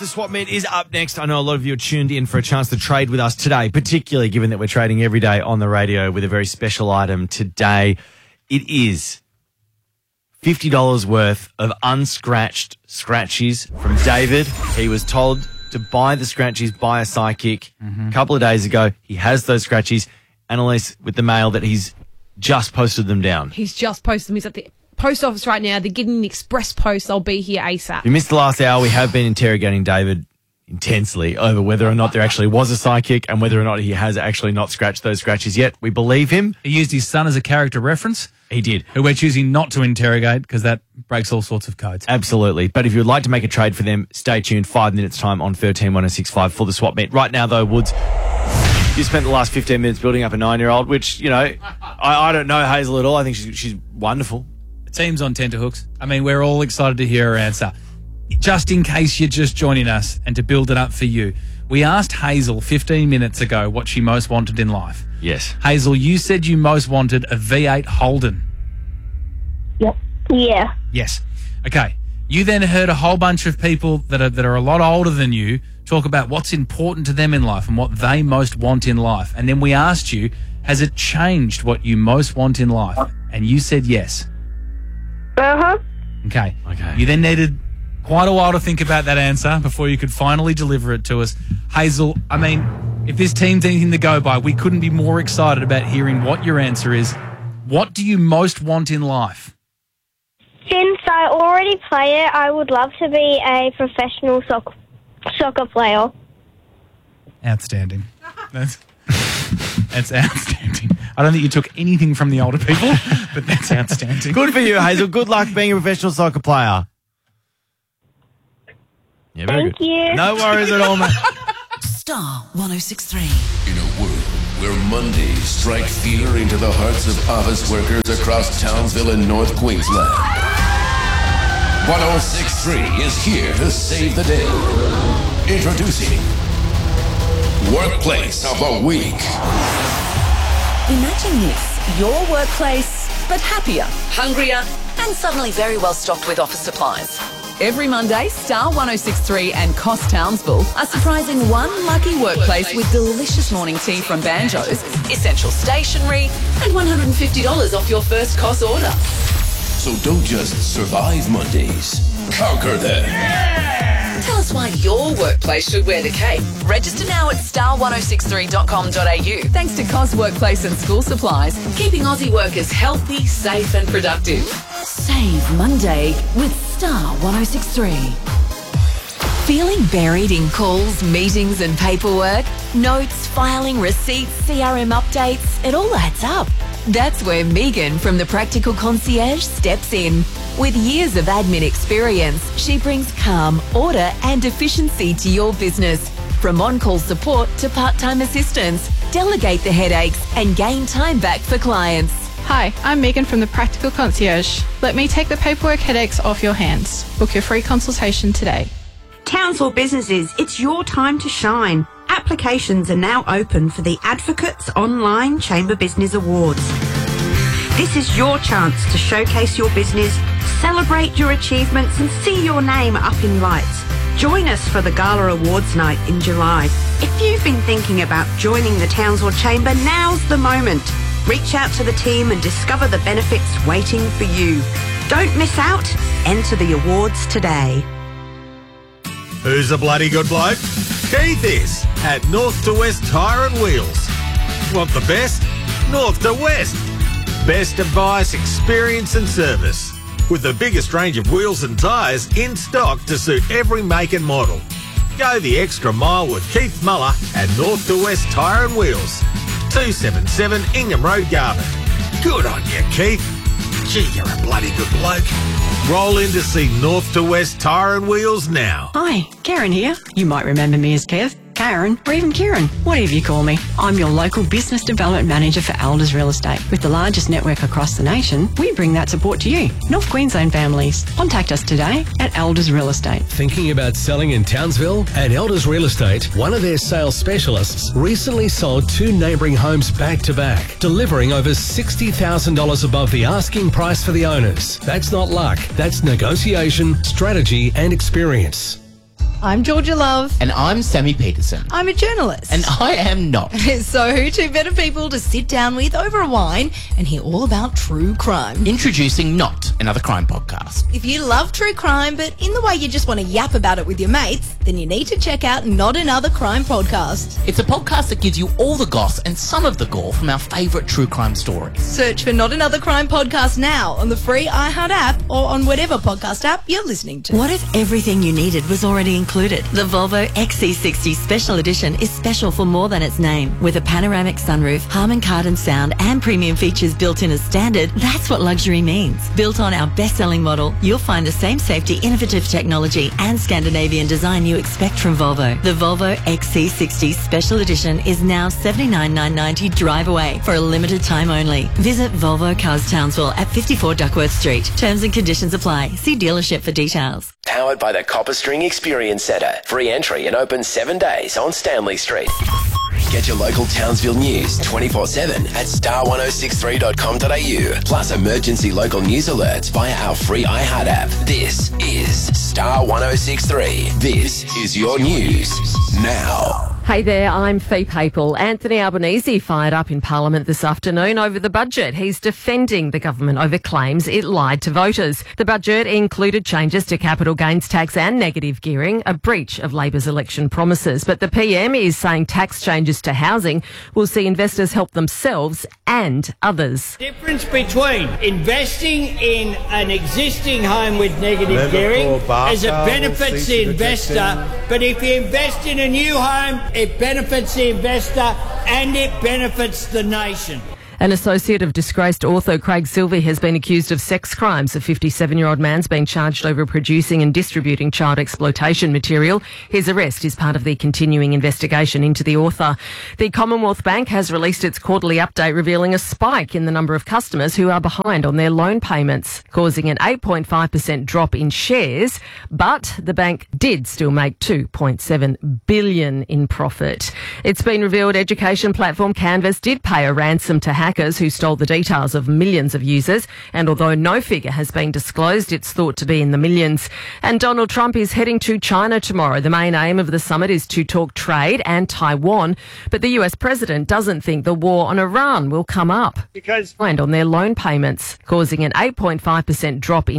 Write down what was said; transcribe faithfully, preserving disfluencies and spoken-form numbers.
The swap meet is up next. I know a lot of you are tuned in for a chance to trade with us today, particularly given that we're trading every day on the radio with a very special item today. It is fifty dollars worth of unscratched scratchies from David. He was told to buy the scratchies by a psychic mm-hmm. a couple of days ago. He has those scratchies. Annalise, with the mail that he's just posted them down. He's just posted them. He's at the post office right now. They're getting the express post. I'll be here ASAP. If you missed the last hour, we have been interrogating David intensely over whether or not there actually was a psychic and whether or not he has actually not scratched those scratches yet. We believe him. He used his son as a character reference. He did. Who we're choosing not to interrogate because that breaks all sorts of codes. Absolutely. But if you would like to make a trade for them, stay tuned. Five minutes time on thirteen one oh six five for the swap meet. Right now, though, Woods, you spent the last fifteen minutes building up a nine-year-old, which, you know, I, I don't know Hazel at all. I think she's, she's wonderful. The team's on tenterhooks. I mean, we're all excited to hear her answer. Just in case you're just joining us and to build it up for you, we asked Hazel fifteen minutes ago what she most wanted in life. Yes. Hazel, you said you most wanted a V eight Holden. Yep. Yeah. Yes. Okay. You then heard a whole bunch of people that are that are a lot older than you talk about what's important to them in life and what they most want in life. And then we asked you, has it changed what you most want in life? And you said yes. Uh-huh. Okay. Okay. You then needed quite a while to think about that answer before you could finally deliver it to us. Hazel, I mean, if this team's anything to go by, we couldn't be more excited about hearing what your answer is. What do you most want in life? Since I already play it, I would love to be a professional soccer soccer player. Outstanding. That's that's outstanding. I don't think you took anything from the older people, but that's outstanding. Good for you, Hazel. Good luck being a professional soccer player. Yeah, very Thank good. you. No worries at all, mate. Star one oh six three. In a world where Mondays strike fear into the hearts of office workers across Townsville and North Queensland, one oh six three is here to save the day. Introducing Workplace of the Week. Imagine this, your workplace, but happier, hungrier, and suddenly very well stocked with office supplies. Every Monday, Star one oh six three and Cost Townsville are surprising one lucky workplace with delicious morning tea from Banjo's, essential stationery, and one hundred fifty dollars off your first Cost order. So don't just survive Mondays, conquer them. Tell us why your workplace should wear the cape. Register now at star one oh six three dot com dot a u. Thanks to Cos Workplace and School Supplies, keeping Aussie workers healthy, safe and productive. Save Monday with Star one oh six three. Feeling buried in calls, meetings and paperwork? Notes, filing, receipts, C R M updates, it all adds up. That's where Megan from the Practical Concierge steps in. With years of admin experience, she brings calm, order and efficiency to your business. From on-call support to part-time assistance, delegate the headaches and gain time back for clients. Hi, I'm Megan from the Practical Concierge. Let me take the paperwork headaches off your hands. Book your free consultation today. Townsville businesses, it's your time to shine. Applications are now open for the Advocates Online Chamber Business Awards. This is your chance to showcase your business, celebrate your achievements and see your name up in lights. Join us for the Gala Awards night in July. If you've been thinking about joining the Townsville Chamber, now's the moment. Reach out to the team and discover the benefits waiting for you. Don't miss out. Enter the awards today. Who's a bloody good bloke? Keith is at North to West Tyre and Wheels. Want the best? North to West. Best advice, experience and service. With the biggest range of wheels and tyres in stock to suit every make and model. Go the extra mile with Keith Muller at North to West Tyre and Wheels. two seventy-seven Ingham Road, Garvin. Good on you, Keith. Gee, you're a bloody good bloke. Roll in to see North to West Tyre and Wheels now. Hi, Karen here. You might remember me as Kev, Karen, or even Kieran, whatever you call me. I'm your local business development manager for Elders Real Estate. With the largest network across the nation, we bring that support to you, North Queensland families. Contact us today at Elders Real Estate. Thinking about selling in Townsville? At Elders Real Estate, one of their sales specialists recently sold two neighbouring homes back to back, delivering over sixty thousand dollars above the asking price for the owners. That's not luck, that's negotiation, strategy and experience. I'm Georgia Love. And I'm Sammy Peterson. I'm a journalist. And I am not. So who two better people to sit down with over a wine and hear all about true crime? Introducing Not Another Crime Podcast. If you love true crime, but in the way you just want to yap about it with your mates, then you need to check out Not Another Crime Podcast. It's a podcast that gives you all the goss and some of the gore from our favourite true crime stories. Search for Not Another Crime Podcast now on the free iHeart app or on whatever podcast app you're listening to. What if everything you needed was already included? The Volvo X C sixty Special Edition is special for more than its name. With a panoramic sunroof, Harman Kardon sound and premium features built in as standard, that's what luxury means. Built on our best-selling model, you'll find the same safety, innovative technology and Scandinavian design you expect from Volvo. The Volvo X C sixty Special Edition is now seventy-nine thousand nine hundred ninety drive away for a limited time only. Visit Volvo Cars Townsville at fifty-four Duckworth Street. Terms and conditions apply. See dealership for details. Powered by the Copper String Experience Centre. Free entry and open seven days on Stanley Street. Get your local Townsville news twenty-four seven at star ten sixty-three dot com dot a u. Plus emergency local news alerts via our free iHeart app. This is Star ten sixty-three. This is your news now. Hey there, I'm Fee Papel. Anthony Albanese fired up in Parliament this afternoon over the budget. He's defending the government over claims it lied to voters. The budget included changes to capital gains tax and negative gearing, a breach of Labor's election promises. But the P M is saying tax changes to housing will see investors help themselves and others. Difference between investing in an existing home with negative Member gearing for Barker is it benefits will the seek to investor, protect but if you invest in a new home, it benefits the investor and it benefits the nation. An associate of disgraced author Craig Silvey has been accused of sex crimes. A fifty-seven-year-old man's been charged over producing and distributing child exploitation material. His arrest is part of the continuing investigation into the author. The Commonwealth Bank has released its quarterly update revealing a spike in the number of customers who are behind on their loan payments, causing an eight point five percent drop in shares. But the bank did still make two point seven billion dollars in profit. It's been revealed education platform Canvas did pay a ransom to hackers who stole the details of millions of users, and although no figure has been disclosed, it's thought to be in the millions. And Donald Trump is heading to China tomorrow. The main aim of the summit is to talk trade and Taiwan, but the U S president doesn't think the war on Iran will come up. Because and on their loan payments, causing an eight point five percent drop in